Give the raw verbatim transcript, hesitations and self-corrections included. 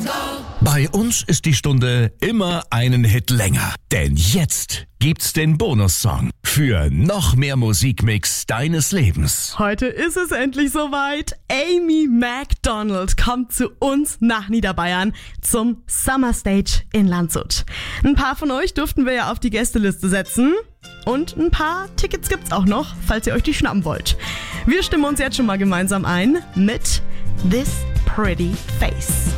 Bei uns ist die Stunde immer einen Hit länger. Denn jetzt gibt's den Bonussong für noch mehr Musikmix deines Lebens. Heute ist es endlich soweit. Amy Macdonald kommt zu uns nach Niederbayern zum Summer Stage in Landshut. Ein paar von euch durften wir ja auf die Gästeliste setzen. Und ein paar Tickets gibt's auch noch, falls ihr euch die schnappen wollt. Wir stimmen uns jetzt schon mal gemeinsam ein mit This Pretty Face.